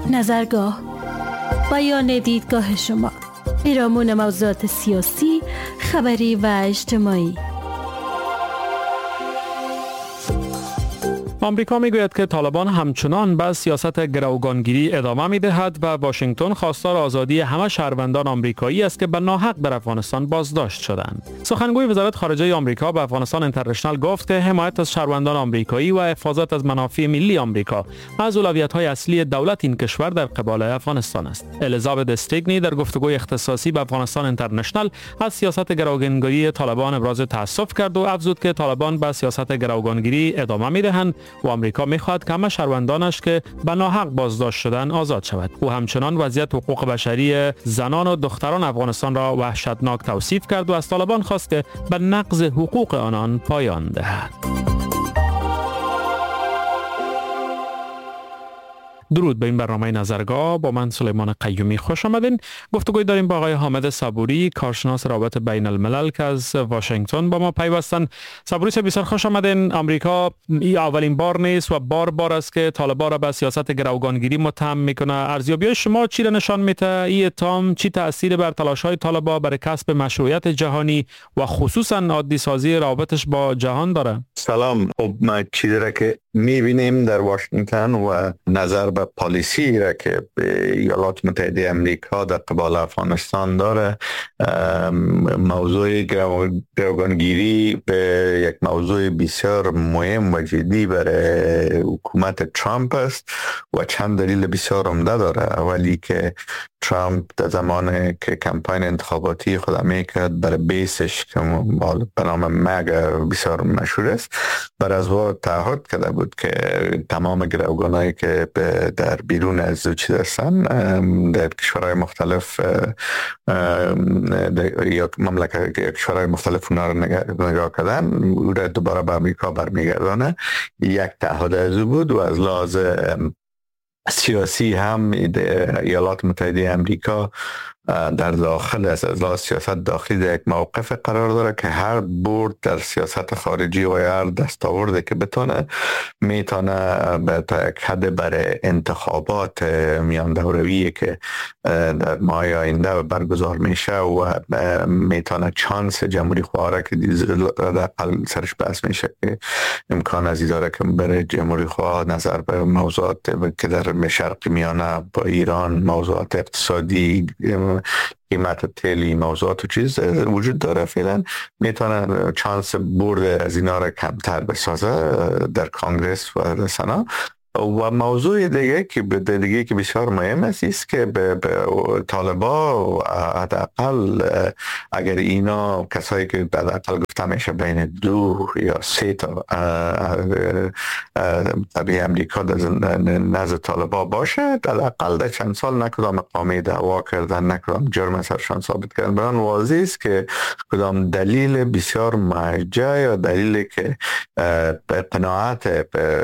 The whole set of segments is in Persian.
نظرگاه، بیان دیدگاه شما، پیرامون موضوعات سیاسی، خبری و اجتماعی. آمریکا میگوید که طالبان همچنان به سیاست گروگانگیری ادامه میدهد و واشنگتن خواستار آزادی همه شهروندان آمریکایی است که به ناحق در افغانستان بازداشت شدند. سخنگوی وزارت خارجه آمریکا به افغانستان اینترنشنال گفت که حمایت از شهروندان آمریکایی و حفاظت از منافع ملی آمریکا از اولویت‌های اصلی دولت این کشور در قبال افغانستان است. الیزابت استیگنی در گفتگوی اختصاصی به افغانستان اینترنشنال از سیاست گروگانگیری طالبان ابراز تأسف کرد و افزود که طالبان به سیاست گروگانگیری ادامه میدهند و آمریکا می‌خواهد که همه شهروندانش که به ناحق بازداشت شدند آزاد شود. او همچنان وضعیت حقوق بشری زنان و دختران افغانستان را وحشتناک توصیف کرد و از طالبان خواست که به نقض حقوق آنان پایان دهد. درود به این برنامه نظرگاه. با من سلیمان قیومی خوش آمدین. گفتگوی داریم با آقای حامد صبوری، کارشناس روابط بین الملل که از واشنگتن با ما پیوستن. صبوری صاحب بسیار خوش آمدین. آمریکا این اولین بار نیست و بار است که طالبان را به سیاست گروگانگیری متهم میکنه. ارزیابی شما چی را نشان میده؟ این اتهام چی تأثیر بر تلاش‌های طالبان برای کسب مشروعیت جهانی و خصوصا عادی سازی روابطش با جهان داره؟ سلام. خب ما چیزی را که میبینیم در واشنگتن و نظر به پالیسی را که ایالات متحده امریکا در قبال افغانستان داره، موضوع گروگانگیری به یک موضوع بسیار مهم و جدی برای حکومت ترامپ است و چند دلیل بسیار عمده داره. اولی که ترامپ در زمان که کمپاین انتخاباتی خود میکرد برای بیسش که به نام مگا بسیار مشهور است، بر از او تعهد کرده بود که تمام گروگانایی که در بیرون از چیز هستن در کشورهای مختلف یا مملکت کشورهای مختلف اونا رو نگاه کردن او را دوباره به امریکا برمیگردانه. یک تعهد از او بود و از لحاظ سیاسی هم ایالات متحده امریکا در داخل از لحاظ سیاست داخلی در یک موقف قرار داره که هر برد در سیاست خارجی و هر دستاورده که میتونه تا یک حد برای انتخابات میان دورویی که در ماه آینده برگزار میشه و میتونه چانس جمهوری خواه که اقل سرش بحث میشه که امکان ازی داره که برای جمهوری خواه نظر به موضوعات که در شرق میانه با ایران، موضوعات اقتصادی، قیمت تیلی، موضوعات و چیز وجود داره، فعلا میتونه چانس برد از اینا را کمتر بسازه در کانگرس و سنا. و موضوع دیگه که بسیار مهم است که به طالبان حداقل اگر اینا کسایی که حداقل گفته میشه بین 2 یا 3 تا طبیعی امریکا در نزد طالبان باشه، حداقل در چند سال نکدام اقامه دعوا کردن، نکدام جرم سرشان ثابت کردن، بران واضح است که کدام دلیل بسیار مرجع یا دلیلی که به قناعت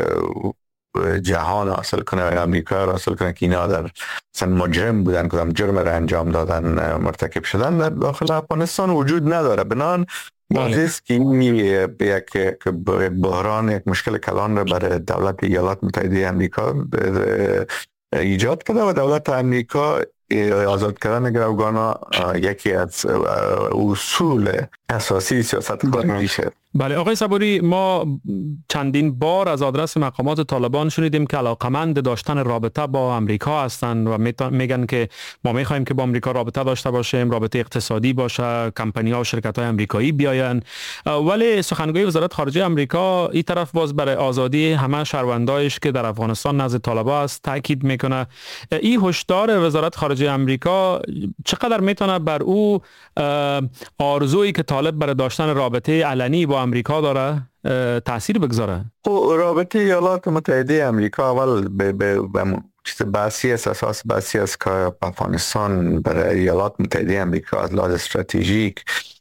جهان حاصل کنه و امریکا را حاصل کنه که اینا در مثلا مجرم بودن، کدام جرم را انجام دادن، مرتکب شدن، در داخل افغانستان وجود نداره. بنان واضح که این یک بحران، یک مشکل کلان را برای دولت ایالات متحده امریکا ایجاد کرده و دولت امریکا آزاد کردن گروگانا یکی از اصول اساسی سیاست خارجیشه. بله آقای صبوری، ما چندین بار از آدرس مقامات طالبان شنیدیم که علاقمند داشتن رابطه با امریکا هستند و میگن که ما میخوایم که با امریکا رابطه داشته باشیم، رابطه اقتصادی باشه، کمپانی‌ها و شرکت‌های امریکایی بیاین، ولی سخنگوی وزارت خارجه امریکا این طرف باز برای آزادی همه شهروندایش که در افغانستان نزد طالبان است تاکید میکنه. این هشدار وزارت خارجه امریکا چقدر میتونه بر او آرزویی که طالب برای داشتن رابطه علنی با امریکا داره تأثیر بگذاره؟ رابطه ایالات متحده امریکا اول به چیز بحثی است، اساس بحثی است که افغانستان برای ایالات متحده امریکا از لحاظ استراتژیک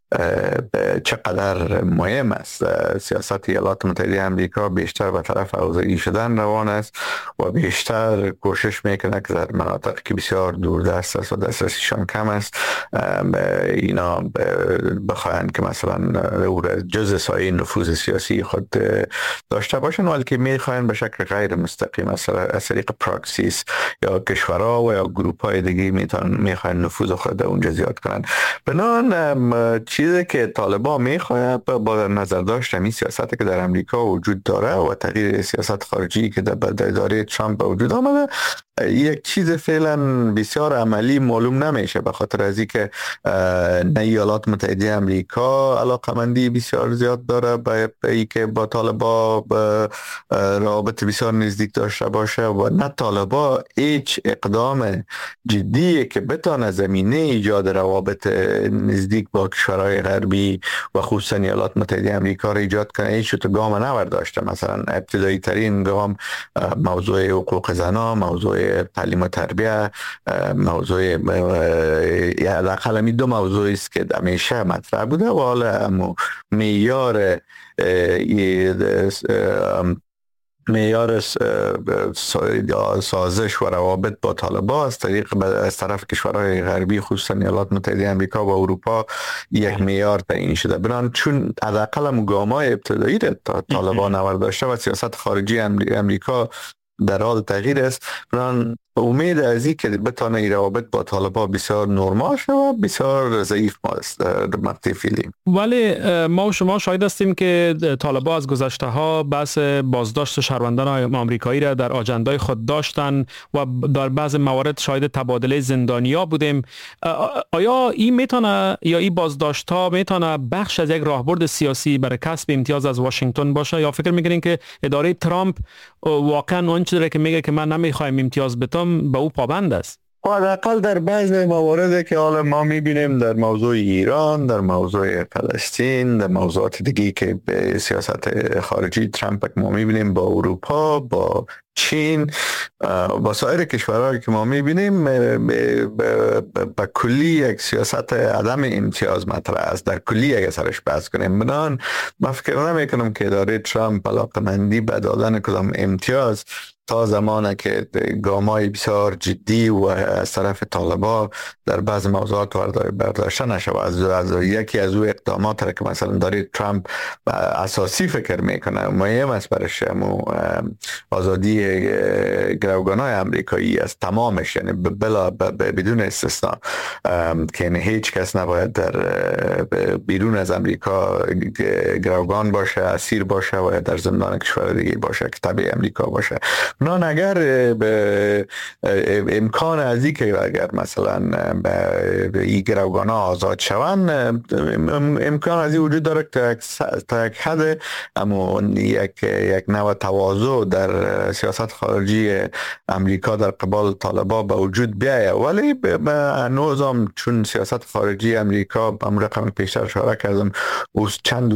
چقدر مهم است. سیاست ایالات متحده آمریکا بیشتر به طرف اوضاعی شدن روان است و بیشتر کوشش میکنه که در مناطق که بسیار دوردست است و دسترسیشان کم است اینا بخواهند که مثلا او را جز سایه نفوذ سیاسی خود داشته باشند، ولی که میخواهند به شکل غیر مستقیم از طریق پراکسیس یا کشورها و یا گروپ های دیگه میخواهند نفوذ خود اونجا زیاد کنند. بنابراین چیزی که طالبان میخواهد با نظر داشت همین سیاستی که در امریکا وجود داره و تغییر سیاست خارجی که در اداره ترامپ وجود آمده یک چیز فعلا بسیار عملی معلوم نمیشه، به خاطر از اینکه نه ایالات متحده آمریکا علاقمندی بسیار زیاد داره به اینکه با طالبان روابط بسیار نزدیک داشته باشه و نه طالبان هیچ اقدام جدی که بتونه زمینه ایجاد روابط نزدیک با کشورهای غربی و خصوصا ایالات متحده آمریکا را ایجاد کنه هیچ تو گام نبرداشته. مثلا ابتدایی ترین گام موضوع حقوق زنان، موضوع تعلیم و تربیه، موضوع حداقل می دو موضوعی است که همیشه مطرح بوده و حالا معیار سازش و روابط با طالبان از طرف کشورهای غربی خصوصا ایالات متحده آمریکا و اروپا یک معیار تعیین شده. بنابراین چون حداقل گام‌های ابتدایی طالبان نورداشته و سیاست خارجی امریکا در حال تغییر است، بنابراین امید از این که بتانه این روابط با طالبان بسیار نرمال شد و بسیار ضعیف است در مقطع فعلی. ولی ما و شما شاهد هستیم که طالبان از گذشته ها بحث بازداشت شهروندان آمریکایی را در آجندای خود داشتن و در بعض موارد شاهد تبادله زندانیا بودیم. آیا این میتونه یا این بازداشت ها میتونه بخش از یک راهبرد سیاسی برای کسب امتیاز از واشنگتن باشه، یا فکر میکنین که اداره ترامپ واقعا اون چیزی که میگه که من نمیخوایم امتیاز بدم به او پابند است؟ حداقل در بعضی مواردی که حالا ما میبینیم در موضوع ایران، در موضوع فلسطین، در موضوعات دیگه که به سیاست خارجی ترامپ ما میبینیم با اروپا، با چین، با سایر کشورهایی که ما میبینیم به کلی یک سیاست عدم امتیاز مطرح است، در کلی اگه سرش بحث کنیم. بنابراین من فکر نمیکنم که اداره ترامپ علاقه‌مندی به دادن کدام امتیاز تا زمانی که گام‌های بسیار جدی و از طرف طالبان در بعض موضوعات برداشته نشود. از یکی از او اقدامات را که مثلا داره ترامپ اساسی فکر میکنه مهم است برش آزادی گروگان‌های آمریکایی است، تمامش، یعنی بدون استثنا، که هیچ کس نباید در بیرون از امریکا گروگان باشه، اسیر باشه و در زندان کشور دیگه باشه که تبع امریکا باشه. نه اگر امکان از این که اگر مثلا این گروگانا آزاد شوند، امکان از این وجود داره که تا یک حد اما یک نوع تواضع در سیاست خارجی امریکا در قبال طالبان به وجود بیاید. ولی هنوز هم چون سیاست خارجی امریکا به رقم پیشتر اشاره کردم چند